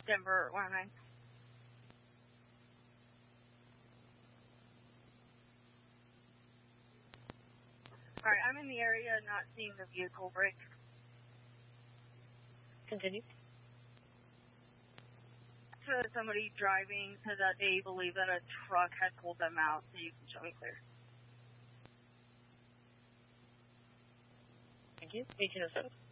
Denver 109. Alright, I'm in the area, not seeing the vehicle break. Continue. So somebody driving said that they believe that a truck had pulled them out, so you can show me clear. Thank you. 1807.